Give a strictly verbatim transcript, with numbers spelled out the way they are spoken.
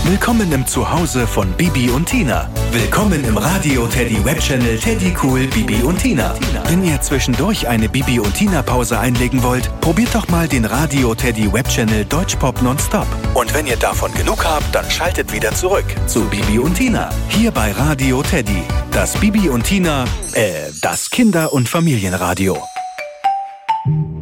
Willkommen im Zuhause von Bibi und Tina. Willkommen im Radio Teddy Webchannel Teddy Cool Bibi und Tina. Wenn ihr zwischendurch eine Bibi und Tina Pause einlegen wollt, probiert doch mal den Radio Teddy Webchannel Deutschpop Nonstop. Und wenn ihr davon genug habt, dann schaltet wieder zurück zu Bibi und Tina. Hier bei Radio Teddy. Das Bibi und Tina, äh, das Kinder- und Familienradio.